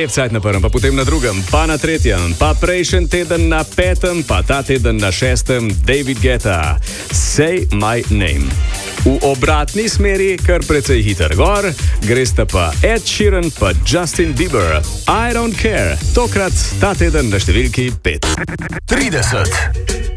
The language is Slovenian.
Left Side na prvem, pa potem na drugem, pa na tretjem, pa prejšnji teden na petem, pa ta teden na šestem, David Guetta, Say My Name. V obratni smeri, kar precej hiter gor, gresta pa Ed Sheeran pa Justin Bieber. I Don't Care, tokrat ta teden na številki 5. 30.